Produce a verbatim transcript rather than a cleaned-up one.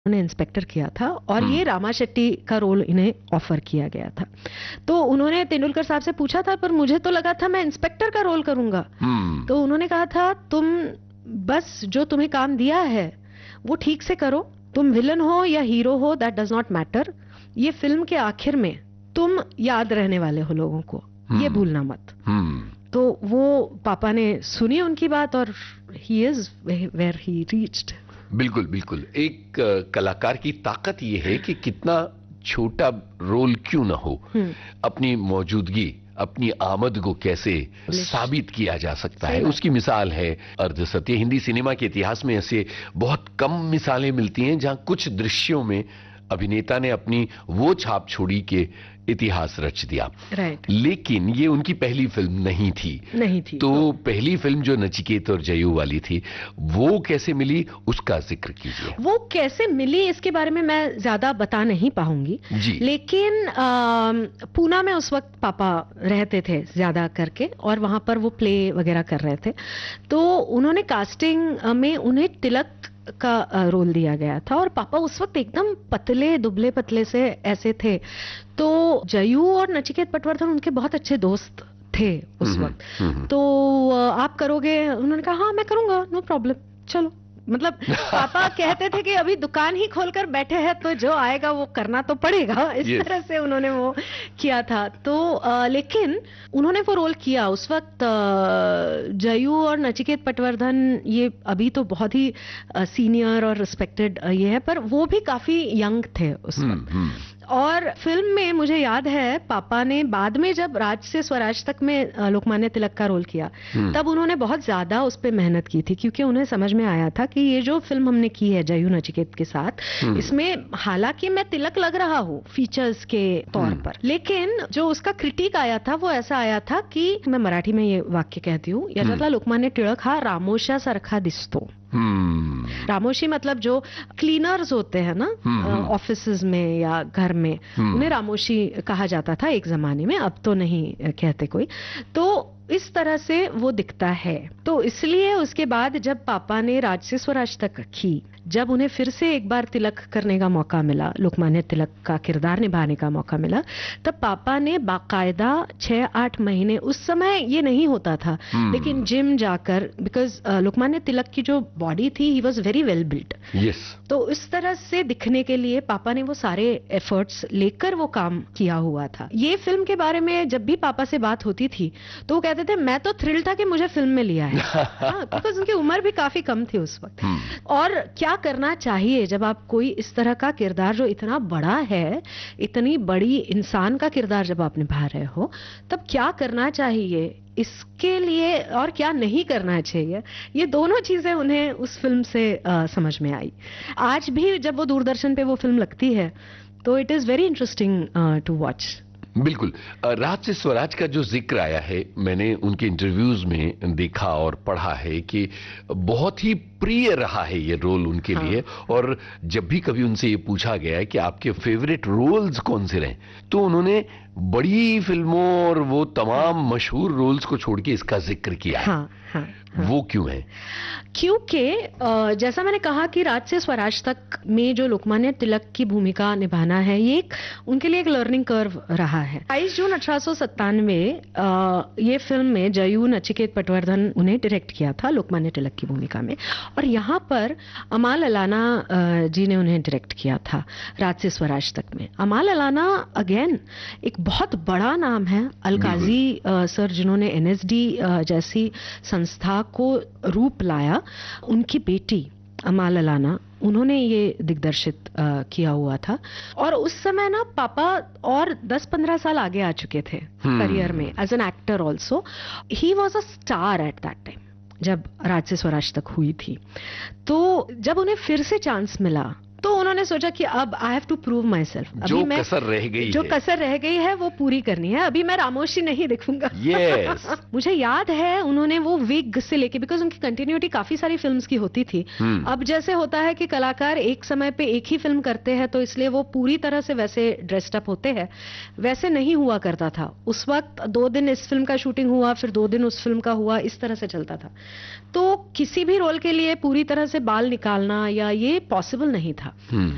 उन्होंने इंस्पेक्टर किया था और ये रामा शेट्टी का रोल इन्हें ऑफर किया गया था। तो उन्होंने तेंदुलकर साहब से पूछा था, पर मुझे तो लगा था मैं इंस्पेक्टर का रोल करूंगा। तो उन्होंने कहा था, तुम बस जो तुम्हें काम दिया है वो ठीक से करो, तुम विलन हो या हीरो हो, दैट डज नॉट मैटर। ये फिल्म के आखिर में तुम याद रहने वाले हो लोगों को, ये भूलना मत। तो वो पापा ने सुनी उनकी बात और he is where he reached. बिल्कुल बिल्कुल। एक कलाकार की ताकत ये है कि कितना छोटा रोल क्यों ना हो, अपनी मौजूदगी, अपनी आमद को कैसे साबित किया जा सकता है, उसकी मिसाल है अर्धसत्य। हिंदी सिनेमा के इतिहास में ऐसे बहुत कम मिसालें मिलती हैं जहां कुछ दृश्यों में अभिनेता ने अपनी वो छाप छोड़ी कि इतिहास रच दिया। राइट। लेकिन ये उनकी पहली फिल्म नहीं थी। नहीं थी। तो, तो पहली फिल्म जो नचिकेत और जयू वाली थी, वो कैसे मिली, उसका जिक्र कीजिए। वो कैसे मिली इसके बारे में मैं ज्यादा बता नहीं पाऊंगी जी। लेकिन पूना में उस वक्त पापा रहते थे ज्यादा करके, और वहां पर वो प्ले वगैरह कर रहे थे। तो उन्होंने कास्टिंग में उन्हें तिलक का रोल दिया गया था, और पापा उस वक्त एकदम पतले दुबले पतले से ऐसे थे। तो जयू और नचिकेत पटवर्धन उनके बहुत अच्छे दोस्त थे उस वक्त। तो आप करोगे? उन्होंने कहा हाँ मैं करूंगा, नो प्रॉब्लम, चलो। मतलब पापा कहते थे कि अभी दुकान ही खोलकर बैठे हैं तो जो आएगा वो करना तो पड़ेगा, इस yes. तरह से उन्होंने वो किया था। तो आ, लेकिन उन्होंने वो रोल किया उस वक्त। जयू और नचिकेत पटवर्धन ये अभी तो बहुत ही सीनियर और रिस्पेक्टेड ये है, पर वो भी काफी यंग थे उस वक्त। hmm, hmm. और फिल्म में मुझे याद है पापा ने बाद में जब राज से स्वराज तक में लोकमान्य तिलक का रोल किया, तब उन्होंने बहुत ज्यादा उस पे मेहनत की थी, क्योंकि उन्हें समझ में आया था कि ये जो फिल्म हमने की है जयू नचिकेत के साथ, इसमें हालांकि मैं तिलक लग रहा हूँ फीचर्स के तौर पर, लेकिन जो उसका क्रिटिक आया था वो ऐसा आया था कि, मैं मराठी में ये वाक्य कहती हूँ, याच्यातला लोकमान्य टिळक हा रामोशा सारखा दिसतो। Hmm. रामोशी मतलब जो क्लीनर्स होते हैं ना ऑफिसेज में या घर में, hmm. उन्हें रामोशी कहा जाता था एक जमाने में, अब तो नहीं कहते कोई। तो इस तरह से वो दिखता है। तो इसलिए उसके बाद जब पापा ने राज से स्वराज तक की, जब उन्हें फिर से एक बार तिलक करने का मौका मिला, लोकमान्य तिलक का किरदार निभाने का मौका मिला, तब पापा ने बाकायदा छह आठ महीने, उस समय ये नहीं होता था, hmm. लेकिन जिम जाकर, बिकॉज लोकमान्य तिलक की जो बॉडी थी, he was very well built. Yes. तो इस तरह से दिखने के लिए पापा ने वो सारे एफर्ट्स लेकर वो काम किया हुआ था। ये फिल्म के बारे में जब भी पापा से बात होती थी तो वो कहते थे मैं तो थ्रिल था कि मुझे फिल्म में लिया है। हाँ, बिकॉज उनकी उम्र भी काफी कम थी उस वक्त। hmm. और क्या करना चाहिए जब आप कोई इस तरह का किरदार जो इतना बड़ा है, इतनी बड़ी इंसान का किरदार जब आप निभा रहे हो, तब क्या करना चाहिए इसके लिए और क्या नहीं करना चाहिए, ये दोनों चीजें उन्हें उस फिल्म से आ, समझ में आई। आज भी जब वो दूरदर्शन पे वो फिल्म लगती है तो it is very interesting to watch. बिल्कुल। राज से स्वराज का जो जिक्र आया है, मैंने उनके इंटरव्यूज में देखा और पढ़ा है कि बहुत ही प्रिय रहा है ये रोल उनके हाँ। लिए। और जब भी कभी उनसे ये पूछा गया है कि आपके फेवरेट रोल्स कौन से रहे, तो उन्होंने बड़ी फिल्मों और वो तमाम मशहूर रोल्स को छोड़ के इसका जिक्र किया है। हाँ, हाँ, हाँ। वो क्यों है? क्योंकि जैसा मैंने कहा कि राज से स्वराज तक में जो लोकमान्य तिलक की भूमिका निभाना है, ये एक उनके लिए एक लर्निंग कर्व रहा है। बाईस जून अठारह सौ सत्तानवे ये फिल्म में जयू नचिकेत पटवर्धन उन्हें डायरेक्ट किया था लोकमान्य तिलक की भूमिका में, और यहाँ पर अमाल अलाना जी ने उन्हें डायरेक्ट किया था राज से स्वराज तक में। अमाल अलाना अगेन एक बहुत बड़ा नाम है। अलकाजी सर जिन्होंने एन एस डी जैसी संस्था को रूप लाया, उनकी बेटी अमाल अलाना, उन्होंने ये दिग्दर्शित आ, किया हुआ था। और उस समय ना पापा और दस पंद्रह साल आगे आ चुके थे करियर में as an actor also. He was a star at that time जब राज से स्वराज तक हुई थी। तो जब उन्हें फिर से चांस मिला तो उन्होंने सोचा कि अब I have to prove my self. जो कसर रह गई जो है। कसर रह गई है वो पूरी करनी है। अभी मैं रामोशी नहीं दिखूंगा। yes. मुझे याद है उन्होंने वो विग से लेके, बिकॉज उनकी कंटिन्यूटी काफी सारी फिल्म्स की होती थी। hmm. अब जैसे होता है कि कलाकार एक समय पे एक ही फिल्म करते हैं तो इसलिए वो पूरी तरह से वैसे ड्रेस्ड अप होते हैं, वैसे नहीं हुआ करता था उस वक्त। दो दिन इस फिल्म का शूटिंग हुआ, फिर दो दिन उस फिल्म का हुआ, इस तरह से चलता था। तो किसी भी रोल के लिए पूरी तरह से बाल निकालना या ये पॉसिबल नहीं था। hmm.